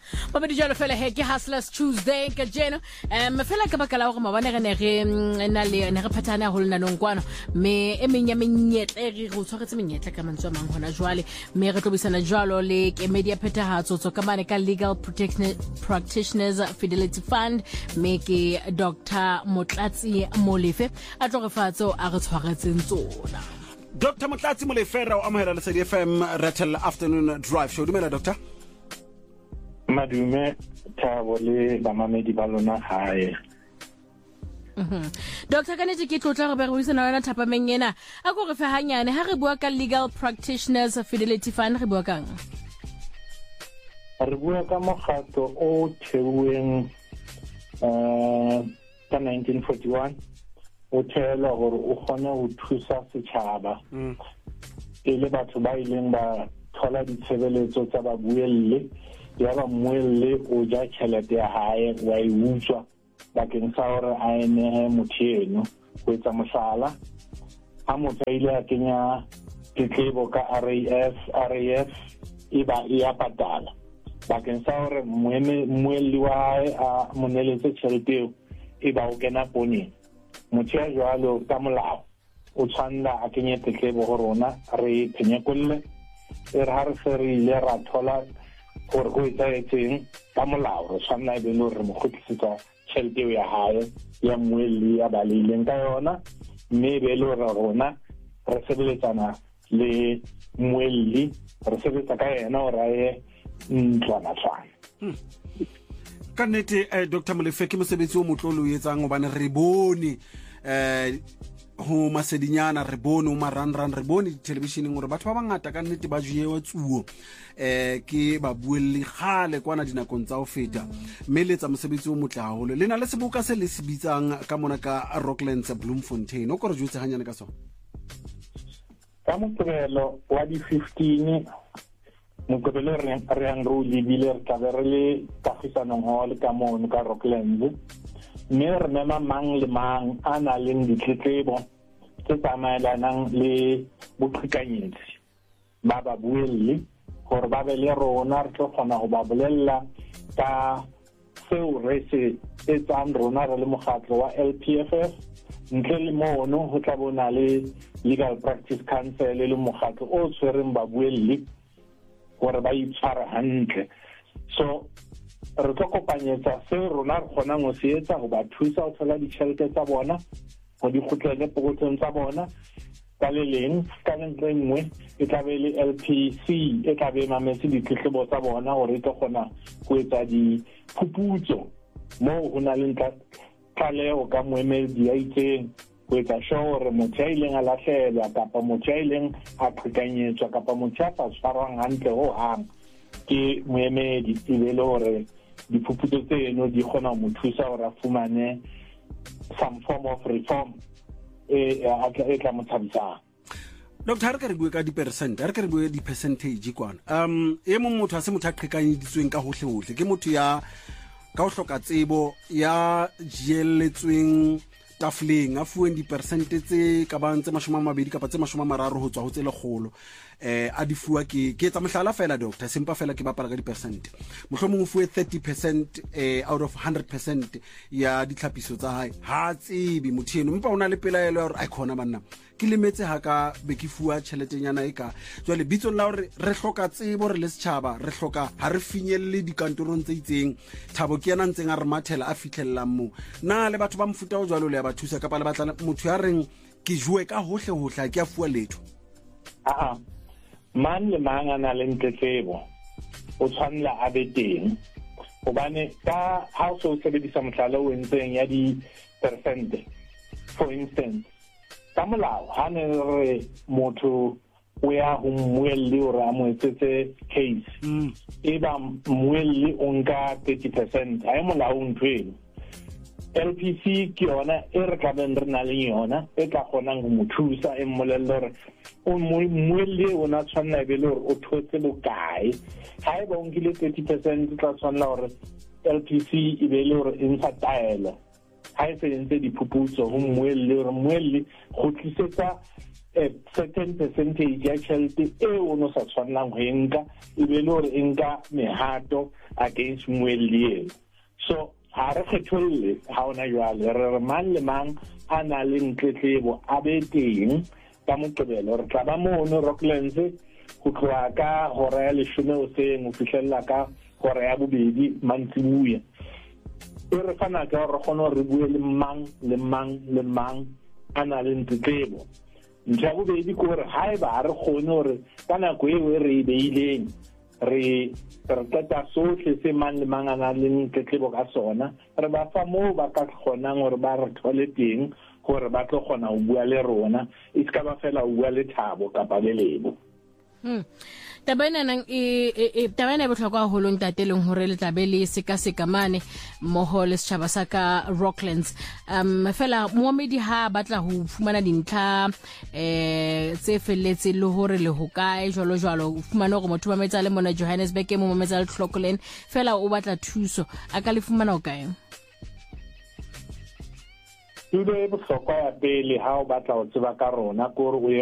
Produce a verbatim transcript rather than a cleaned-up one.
Ba di jalo fela he ke Hustlers Tuesday ka jeno. Um fela ka bakala go mabane re ne re na le ne re phathana ho lena nongkwana me e menya menyetle re go tshwaretse menyetle ka mantswe mang hona jwale me re tlobisana jwalo le ke media phethahatso tso ka mane ka Legal Practitioners Fidelity Fund me ke Doctor Motlatsi Molefe a tlo re fatso a re tshwaretseng tsona. Doctor Motlatsi Molefe ra o amahela le S A D F M Rattle Afternoon Drive Show. Dumela doctor. Madume Thabo le bamamedi ba lona hae. Mhm. Doctor Kanete ke tlotla re be re buisana yona thapameng ena. A go re fe hanyane ha re bua ka Legal Practitioners Fidelity Fund re bua kang? Re bua ka mokgatlo o theuweng uh ka nineteen forty-one o thela gore o kgone ho thusa setjhaba. Mm. Ele batho ba ileng ba thola ditshebeletso tsa ba buelle ya ba muelle o ja tšhelete ya hae wa e utswa bakeng sa hore a ene motho go etsa mohlala ha motho ile a kenya tletlebo ka R A F R A F e ba e a patala bakeng sa hore muelle wa hae a moneletse tšhelete e ba o kena poneng motho ya jwalo ka molao o tshwanela a kenye tletlebo go rona re phenyekolle e re ha re se re ile ra thola gore go etseng ka molao re tshwanela e be le re mo khotlisetsa tšhelete ya hae ya muelle ya balileng ka yona mme be le re rona re sebeletsana le muelle re sebetsa ka yena o rae ntlwana tswana. Ka nnete eh, Doctor Molefe ke mosebetsi o motlolo o etsang hobane re bone eh ho masedinyana re bone o maranran re bone televisioneng gore batho ba bangata ka nnete ba juewa tsuo eh ke ba buelle gale kwana dinakong tsa o feta mme letsa mosebetsi o motle haholo le na le seboka se le sebitsang ka mona ka Rocklands Bloemfontein o gore jutse hanyane ka sona ka motlelo wa di fifteen mokobelo re re ang ro libile re ka re le kagisano hall ka mona ka Rocklands mme re mema mang le mang a na le ditletlebo tse tsamaelanang le boqhekanyetsi ba ba buelle gore ba be le rona re tlo kgona go ba bolella ka seo re se etsang rona re le mokgatlo wa L P F F ntle le mono go tla bona le Legal Practice Council le mokgatlo o tshwereng ba buelle gore ba itshwara hantle so re tlo kopanyetsa se rona re kgona go se etsa go ba thusa go thola ditšhelete tsa bona go di kgotlele pokotsong tsa bona ka le leng ka ntle nngwe e tla be le L P C e tla be mametse ditletlebo tsa bona gore e tlo kgona go etsa diphuputso moo go na le tlaleo ka moemedi ya itseng go etsa sure gore motho ya ileng a latlhelwa kapa motho ya ileng a qhekanyetswa kapa motho ya sa tshwarwang hantle ho hang ke moemedi e be le gore diphuputso tseno di kgona mo thusa gore a fumane some form of reform e a tla mo thabisang. Doctor ha re re bue ka di percent ha re re bue di percentage kwana um e mo motho a se motho a qhekanyeditsweng ka hohle hohle ke motho ya ka o hloka tsebo ya jeletsweng tafoleng a fueng di percent tse ka bang tse mashome a mabedi kapa tse mashome a mararo ho tswa ho tse lekgolo eh a di fuwa ke ke tsa mohlala fela doctor sempa fela ke bapala ka di percent mohlomong o fuwe thirty percent eh out of one hundred percent ya ditlhapiso tsa hae ha tsebe motheno mpa ona le pelaelo ya hore a khona banna ke lemetse ha ka be ke fuwa tšheletenyana e ka jwale bitso la hore re hloka tsebo re le setšhaba re hloka ha re finyelle dikantorong tse itseng Thabo ke yana ntseng a re mathela a fitlhellang mo na le batho ba mfuta o jwalo le ya ba thusa ka pala batla motho ya reng ke jwe ka hohle hohle ke a fuwa letho a a man le mang a na le ntletlebo o tshwanela a be teng hobane ka ha o so sebedisa mohlala o entseng ya di percent for instance ka molao ha ne re motho o ya ho mmuelli o ra mo etsetse case e ba mmuelli o nka thirty percent ha e molao ntweng L P C ke yona e re ka beng re na le yona e ka kgonang go mo thusa e mmolelle gore o mmuelli o na tshwanela e be le gore o thotse bokae ha e ba o nkile thirty percent tla tshwanela gore L P C e be le gore e ntsha taelo ha e se entse diphuputso go mmuelli gore mmuelli go tlisetsa a certain percentage ya tšhelete eo o no sa tshwanelang go enka e be le gore e nka mehato against moeledi eo. So ha re kgetholle ha ona jwale re re mang le mang a na le tletlebo a be teng ka Moqebelo re tla ba mono Rocklands go tloa ka hora ya leshome hoseng go fihlella ka hora ya bobedi mantsibuya. E re fana ka re kgone re bue le mang le mang le mang a na le tletlebo. Ntho ya bobedi ke gore haeba re kgone gore ka nako eo re e beileng re re tata sohle se mang le mang a na le tletlebo ka sona re ba fa moo ba ka kgonang gore ba re thole teng gore ba tlo kgona go bua le rona e ska ba fela go bua le Thabo kapa le Lebo. Hmm. Tabana nang e e tabana botlhokwa go long tateleng hore le tlabe le seka seka mane moho le setšhaba sa ka Rocklands. Um fela moemedi ha batla ho fumana dintlha eh tse felletse le hore le hokae jolo jolo fumana go motho ba metsa le mona Johannesburg e mo metsa le Clocolan fela o batla thuso a ka le fumana o kae. Tulo e bohlokwa ya pele ha o batla ho tseba ka rona gore